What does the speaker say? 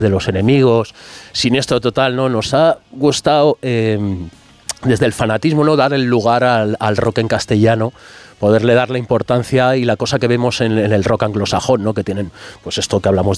de los enemigos, siniestro total, ¿no? Nos ha gustado desde el fanatismo, ¿no? Dar el lugar al rock en castellano, poderle dar la importancia y la cosa que vemos en el rock anglosajón, ¿no? Que tienen, pues esto que hablamos